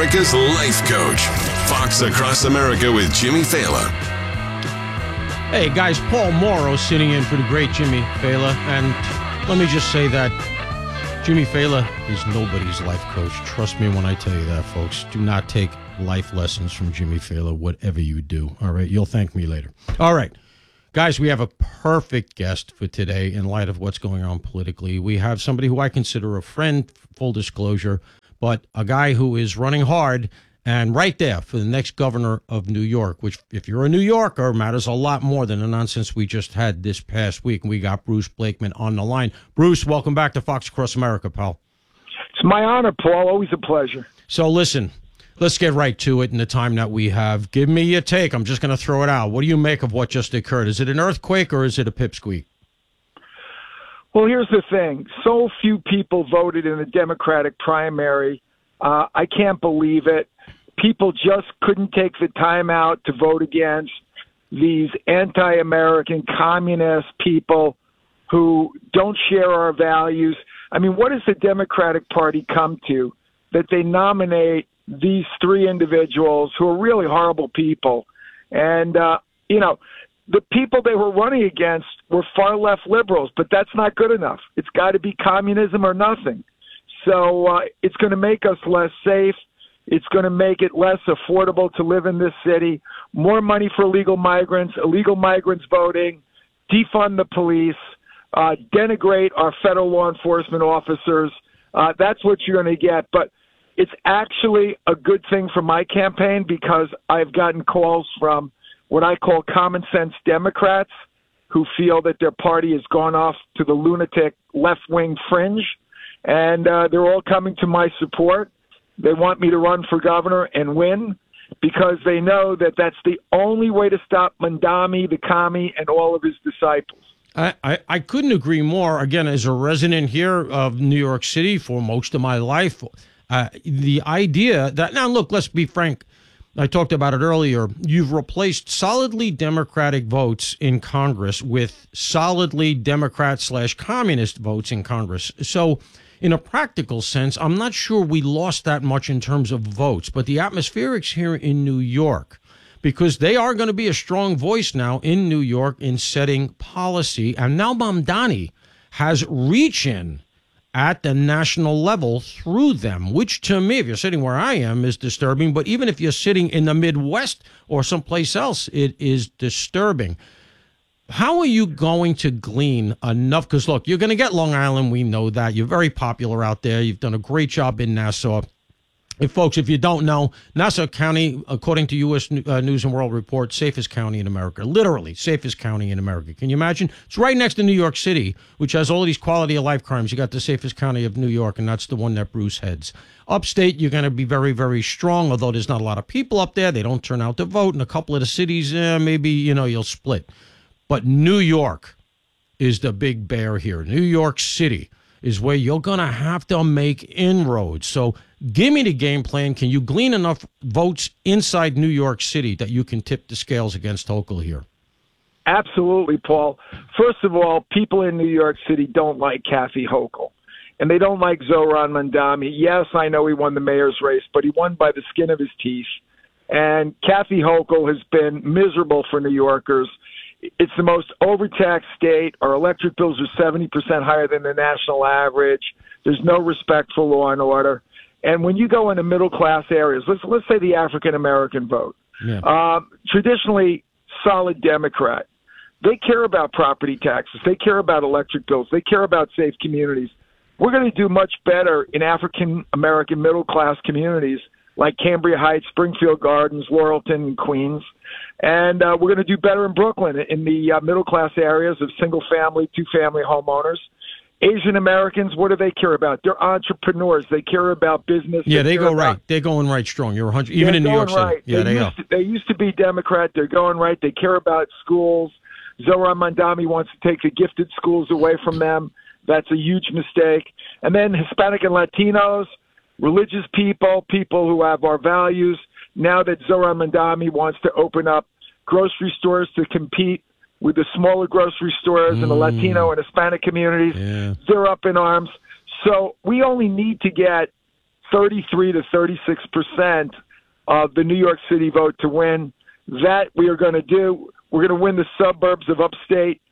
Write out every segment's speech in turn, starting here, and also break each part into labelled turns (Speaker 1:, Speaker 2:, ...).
Speaker 1: America's life coach. Fox Across America with Jimmy Failla.
Speaker 2: Hey guys, Paul Morrow sitting in for the great Jimmy Failla. And let me just say that Jimmy Failla is nobody's life coach. Trust me when I tell you that, folks. Do not take life lessons from Jimmy Failla, whatever you do. All right, you'll thank me later. All right. Guys, we have a perfect guest for today in light of what's going on politically. We have somebody who I consider a friend, full disclosure, but a guy who is running hard and right there for the next governor of New York, which, if you're a New Yorker, matters a lot more than the nonsense we just had this past week. And we got Bruce Blakeman on the line. Bruce, welcome back to Fox Across America, pal.
Speaker 3: It's my honor, Paul. Always a pleasure.
Speaker 2: So listen, let's get right to it in the time that we have. Give me your take. I'm just going to throw it out. What do you make of what just occurred? Is it an earthquake or is it a pipsqueak?
Speaker 3: Well, here's the thing. So few people voted in the Democratic primary. I can't believe it. People just couldn't take the time out to vote against these anti-American communist people who don't share our values. I mean, what does the Democratic Party come to that they nominate these three individuals who are really horrible people? And, the people they were running against were far left liberals, but that's not good enough. It's got to be communism or nothing. So it's going to make us less safe. It's going to make it less affordable to live in this city. More money for illegal migrants voting, defund the police, denigrate our federal law enforcement officers. That's what you're going to get. But it's actually a good thing for my campaign because I've gotten calls from what I call common sense Democrats who feel that their party has gone off to the lunatic left-wing fringe. And they're all coming to my support. They want me to run for governor and win because they know that that's the only way to stop Mandami, the commie, and all of his disciples.
Speaker 2: I couldn't agree more. Again, as a resident here of New York City for most of my life, the idea that, now look, let's be frank, I talked about it earlier, you've replaced solidly Democratic votes in Congress with solidly Democrat/communist votes in Congress. So in a practical sense, I'm not sure we lost that much in terms of votes, but the atmospherics here in New York, because they are going to be a strong voice now in New York in setting policy. And now Mamdani has reach in at the national level through them, which to me, if you're sitting where I am, is disturbing. But even if you're sitting in the Midwest or someplace else, it is disturbing. How are you going to glean enough? Because, look, you're going to get Long Island. We know that. You're very popular out there. You've done a great job in Nassau. And, folks, if you don't know, Nassau County, according to U.S. News and World Report, safest county in America. Literally, safest county in America. Can you imagine? It's right next to New York City, which has all of these quality of life crimes. You got the safest county of New York, and that's the one that Bruce heads. Upstate, you're going to be very, very strong, although there's not a lot of people up there. They don't turn out to vote. In a couple of the cities, maybe, you'll split. But New York is the big bear here. New York City is where you're going to have to make inroads. So give me the game plan. Can you glean enough votes inside New York City that you can tip the scales against Hochul here?
Speaker 3: Absolutely, Paul. First of all, people in New York City don't like Kathy Hochul, and they don't like Zohran Mamdani. Yes, I know he won the mayor's race, but he won by the skin of his teeth. And Kathy Hochul has been miserable for New Yorkers. It's the most overtaxed state. Our electric bills are 70% higher than the national average. There's no respect for law and order. And when you go into middle-class areas, let's say the African-American vote, traditionally solid Democrat, they care about property taxes. They care about electric bills. They care about safe communities. We're going to do much better in African-American middle-class communities like Cambria Heights, Springfield Gardens, Laurelton, and Queens. And we're going to do better in Brooklyn in the middle-class areas of single-family, two-family homeowners. Asian Americans, what do they care about? They're entrepreneurs. They care about business.
Speaker 2: Yeah, they go right. They're going right strong. You're 100. Even in New York City.
Speaker 3: Right.
Speaker 2: Yeah,
Speaker 3: they used to be Democrat. They're going right. They care about schools. Zohran Mamdani wants to take the gifted schools away from them. That's a huge mistake. And then Hispanic and Latinos, religious people, people who have our values. Now that Zohran Mamdani wants to open up grocery stores to compete with the smaller grocery stores and the Latino and Hispanic communities, they're up in arms. So we only need to get 33 to 36% of the New York City vote to win. That we are going to do. We're going to win the suburbs of upstate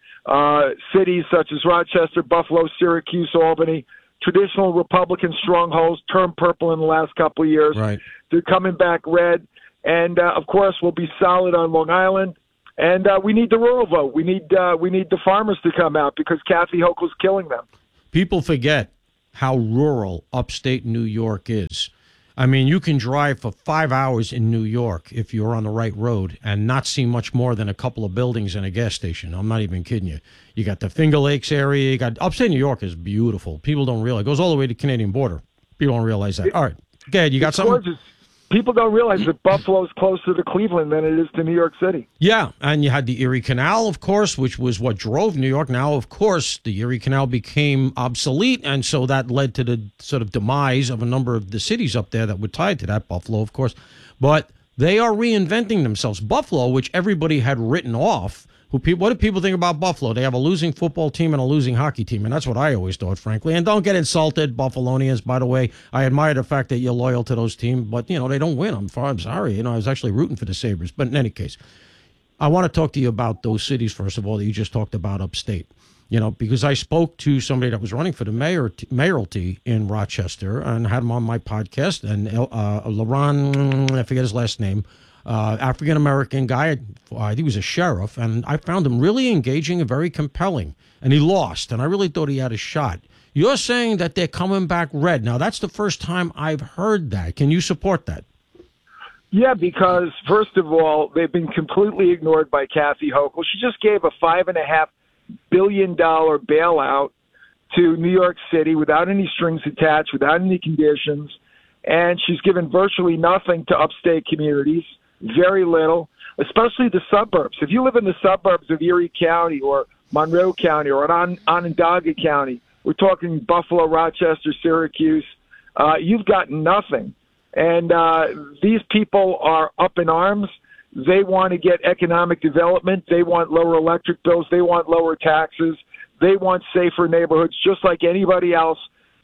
Speaker 3: cities such as Rochester, Buffalo, Syracuse, Albany, traditional Republican strongholds, turned purple in the last couple of years.
Speaker 2: Right.
Speaker 3: They're coming back red. And, of course, we'll be solid on Long Island. And we need the rural vote. We need the farmers to come out because Kathy Hochul's killing them.
Speaker 2: People forget how rural upstate New York is. I mean, you can drive for 5 hours in New York if you're on the right road and not see much more than a couple of buildings and a gas station. I'm not even kidding you. You got the Finger Lakes area. You got upstate New York is beautiful. People don't realize. It goes all the way to the Canadian border. People don't realize that. All right. Go ahead. You got something?
Speaker 3: Gorgeous. People don't realize that Buffalo is closer to Cleveland than it is to New York City.
Speaker 2: Yeah, and you had the Erie Canal, of course, which was what drove New York. Now, of course, the Erie Canal became obsolete, and so that led to the sort of demise of a number of the cities up there that were tied to that, Buffalo, of course. But they are reinventing themselves. Buffalo, which everybody had written off, what do people think about Buffalo? They have a losing football team and a losing hockey team, and that's what I always thought, frankly. And don't get insulted, Buffalonians, by the way. I admire the fact that you're loyal to those teams, but, they don't win. I'm sorry. I was actually rooting for the Sabres. But in any case, I want to talk to you about those cities, first of all, that you just talked about upstate. Because I spoke to somebody that was running for the mayoralty in Rochester and had him on my podcast, and Laurent, I forget his last name, African-American guy. I think he was a sheriff, and I found him really engaging and very compelling. And he lost, and I really thought he had a shot. You're saying that they're coming back red. Now, that's the first time I've heard that. Can you support that?
Speaker 3: Yeah, because, first of all, they've been completely ignored by Kathy Hochul. She just gave a $5.5 billion bailout to New York City without any strings attached, without any conditions, and she's given virtually nothing to upstate communities. Very little, especially the suburbs. If you live in the suburbs of Erie County or Monroe County or Onondaga County, we're talking Buffalo, Rochester, Syracuse, you've got nothing. And these people are up in arms. They want to get economic development. They want lower electric bills. They want lower taxes. They want safer neighborhoods, just like anybody else.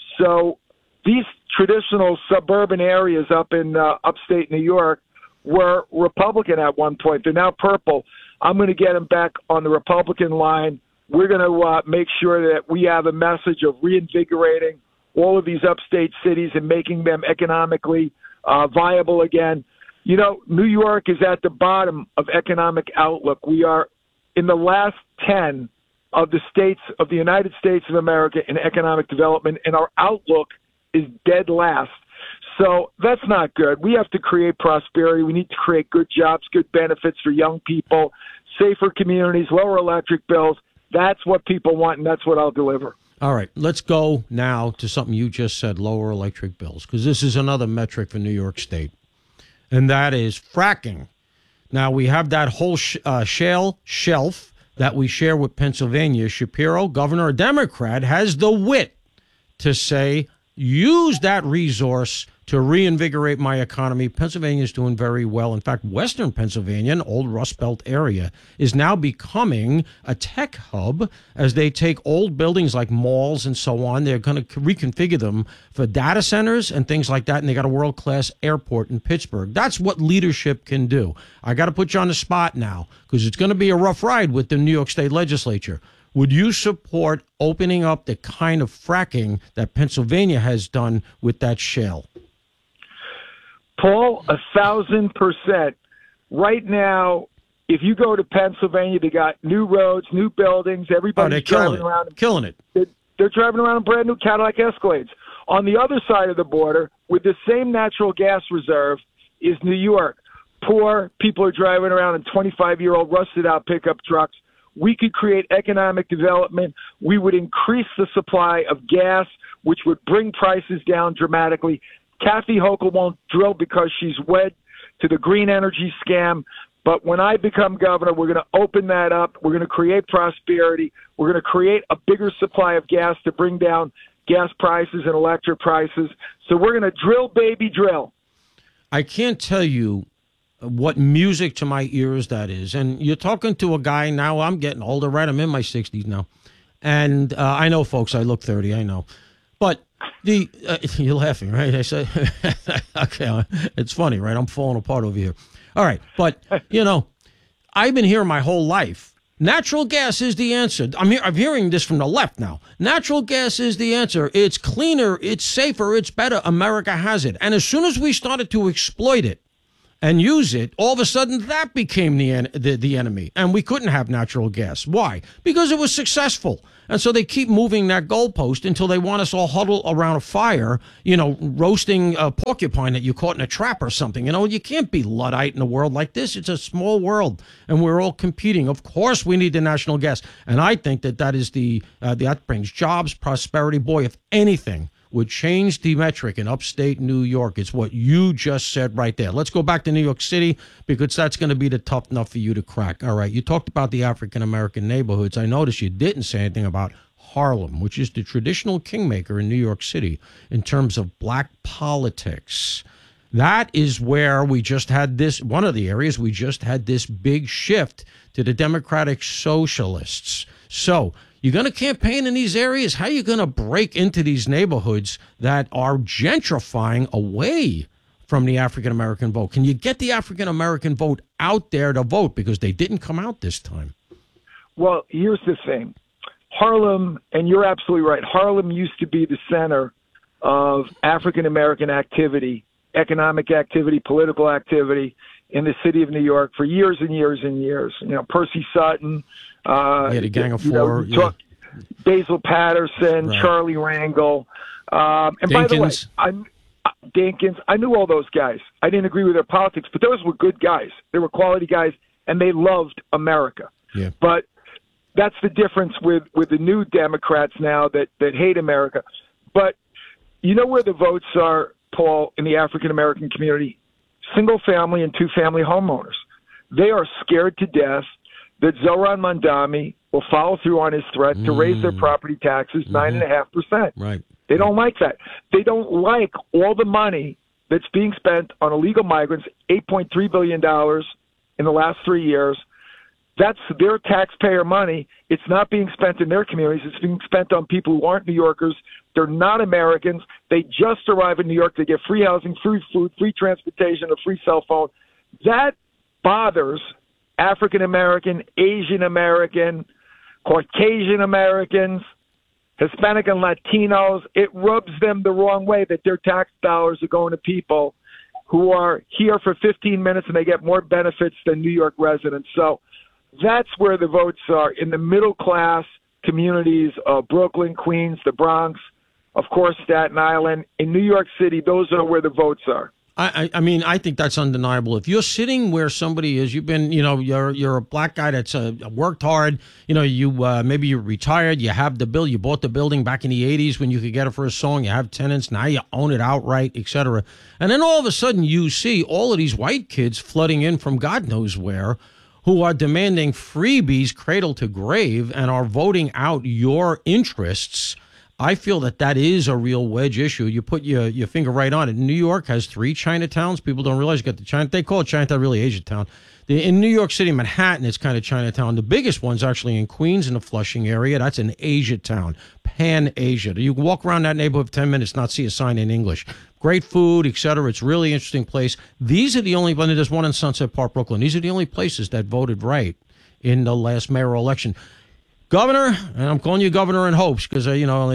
Speaker 3: So these traditional suburban areas up in upstate New York were Republican at one point. They're now purple. I'm going to get them back on the Republican line. We're going to make sure that we have a message of reinvigorating all of these upstate cities and making them economically viable again. New York is at the bottom of economic outlook. We are in the last 10 of the states of the United States of America in economic development, and our outlook is dead last. So that's not good. We have to create prosperity. We need to create good jobs, good benefits for young people, safer communities, lower electric bills. That's what people want, and that's what I'll deliver.
Speaker 2: All right, let's go now to something you just said, lower electric bills, because this is another metric for New York State, and that is fracking. Now, we have that whole shale shelf that we share with Pennsylvania. Shapiro, governor, a Democrat, has the wit to say, use that resource to reinvigorate my economy. Pennsylvania is doing very well. In fact, Western Pennsylvania, an old Rust Belt area, is now becoming a tech hub as they take old buildings like malls and so on. They're going to reconfigure them for data centers and things like that, and they got a world-class airport in Pittsburgh. That's what leadership can do. I got to put you on the spot now because it's going to be a rough ride with the New York State legislature. Would you support opening up the kind of fracking that Pennsylvania has done with that shale?
Speaker 3: Paul, 1,000%. Right now, if you go to Pennsylvania, they got new roads, new buildings. Everybody's driving around.
Speaker 2: Killing it.
Speaker 3: They're driving around in brand new Cadillac Escalades. On the other side of the border, with the same natural gas reserve, is New York. Poor people are driving around in 25-year-old rusted-out pickup trucks. We could create economic development. We would increase the supply of gas, which would bring prices down dramatically. Kathy Hochul won't drill because she's wed to the green energy scam. But when I become governor, we're going to open that up. We're going to create prosperity. We're going to create a bigger supply of gas to bring down gas prices and electric prices. So we're going to drill, baby, drill.
Speaker 2: I can't tell you what music to my ears that is. And you're talking to a guy now. I'm getting older, right? I'm in my 60s now. And I know, folks, I look 30, I know. But You're laughing, right? I said, okay, it's funny, right? I'm falling apart over here. All right, but I've been here my whole life. Natural gas is the answer. I'm hearing this from the left now. Natural gas is the answer. It's cleaner, it's safer, it's better. America has it. And as soon as we started to exploit it and use it, all of a sudden that became the enemy. And we couldn't have natural gas. Why? Because it was successful. And so they keep moving that goalpost until they want us all huddled around a fire, roasting a porcupine that you caught in a trap or something. You can't be Luddite in a world like this. It's a small world, and we're all competing. Of course, we need the national gas. And I think that is that brings jobs, prosperity. Boy, if anything would change the metric in upstate New York, it's what you just said right there. Let's go back to New York City, because that's going to be the tough enough for you to crack. All right, you talked about the African-American neighborhoods. I noticed you didn't say anything about Harlem, which is the traditional kingmaker in New York City in terms of black politics. That is where we just had this, one of the areas we just had this big shift to the Democratic Socialists. So, you're going to campaign in these areas? How are you going to break into these neighborhoods that are gentrifying away from the African-American vote? Can you get the African-American vote out there to vote? Because they didn't come out this time.
Speaker 3: Well, here's the thing. Harlem, and you're absolutely right, Harlem used to be the center of African-American activity, economic activity, political activity in the city of New York for years and years and years. Percy Sutton,
Speaker 2: the Gang of Four,
Speaker 3: Basil Patterson, right. Charlie Rangel, and Dinkins. By the way, Dinkins. I knew all those guys. I didn't agree with their politics, but those were good guys. They were quality guys, and they loved America.
Speaker 2: Yeah.
Speaker 3: But that's the difference with the new Democrats now that hate America. But you know where the votes are, Paul, in the African-American community? Single-family and two-family homeowners. They are scared to death that Zohran Mamdani will follow through on his threat to raise their property taxes 9.5%.
Speaker 2: Right.
Speaker 3: They don't like that. They don't like all the money that's being spent on illegal migrants, $8.3 billion in the last 3 years. That's their taxpayer money. It's not being spent in their communities. It's being spent on people who aren't New Yorkers. They're not Americans. They just arrive in New York. They get free housing, free food, free transportation, a free cell phone. That bothers African-American, Asian-American, Caucasian-Americans, Hispanic and Latinos. It rubs them the wrong way that their tax dollars are going to people who are here for 15 minutes and they get more benefits than New York residents. So that's where the votes are, in the middle-class communities of Brooklyn, Queens, the Bronx, of course, Staten Island. In New York City, those are where the votes are.
Speaker 2: I mean, I think that's undeniable. If you're sitting where somebody is, you've been, you're a black guy that's worked hard. You maybe you're retired. You have the bill. You bought the building back in the 80s when you could get it for a song. You have tenants. Now you own it outright, etc. And then all of a sudden you see all of these white kids flooding in from God knows where, who are demanding freebies cradle to grave and are voting out your interests. I feel that is a real wedge issue. You put your finger right on it. New York has 3 Chinatowns. People don't realize you got the China. They call it Chinatown, really Asiatown. In New York City, Manhattan, it's kind of Chinatown. The biggest one's actually in Queens in the Flushing area. That's an Asiatown, Pan-Asia. You can walk around that neighborhood for 10 minutes, not see a sign in English. Great food, et cetera. It's a really interesting place. These are the only, there's one in Sunset Park, Brooklyn. These are the only places that voted right in the last mayoral election. Governor, and I'm calling you governor in hopes because you don't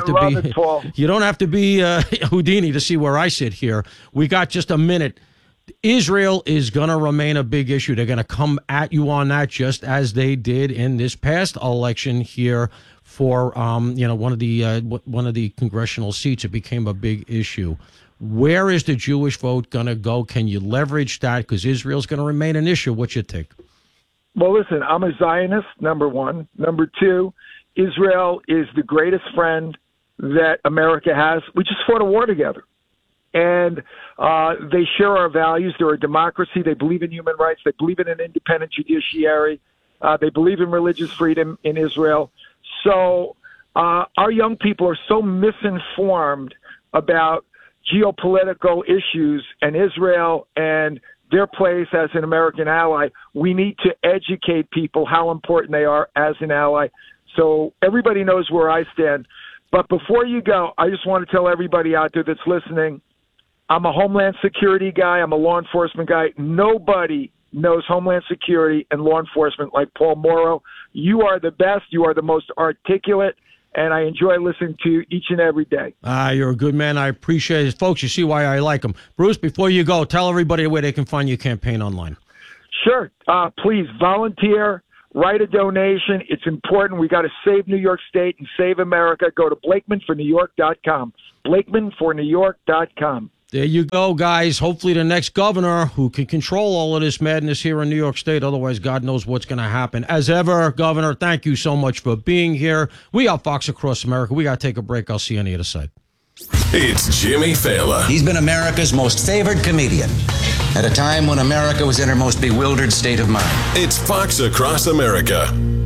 Speaker 2: have to be Houdini to see where I sit here. We got just a minute. Israel is going to remain a big issue. They're going to come at you on that just as they did in this past election here for one of the congressional seats. It became a big issue. Where is the Jewish vote going to go? Can you leverage that? Because Israel's going to remain an issue. What you think?
Speaker 3: Well, listen, I'm a Zionist, number one. Number two, Israel is the greatest friend that America has. We just fought a war together. And they share our values. They're a democracy. They believe in human rights. They believe in an independent judiciary. They believe in religious freedom in Israel. So our young people are so misinformed about geopolitical issues and Israel and their place as an American ally. We need to educate people how important they are as an ally. So everybody knows where I stand. But before you go, I just want to tell everybody out there that's listening, I'm a Homeland Security guy. I'm a law enforcement guy. Nobody knows Homeland Security and law enforcement like Paul Mauro. You are the best. You are the most articulate, and I enjoy listening to you each and every day.
Speaker 2: You're a good man. I appreciate it. Folks, you see why I like him. Bruce, before you go, tell everybody where they can find your campaign online.
Speaker 3: Sure. Please volunteer. Write a donation. It's important. We got to save New York State and save America. Go to BlakemanForNewYork.com. BlakemanForNewYork.com.
Speaker 2: There you go, guys. Hopefully the next governor who can control all of this madness here in New York State. Otherwise, God knows what's going to happen. As ever, Governor, thank you so much for being here. We are Fox Across America. We got to take a break. I'll see you on the other side.
Speaker 1: It's Jimmy Fallon.
Speaker 4: He's been America's most favored comedian at a time when America was in her most bewildered state of mind.
Speaker 1: It's Fox Across America.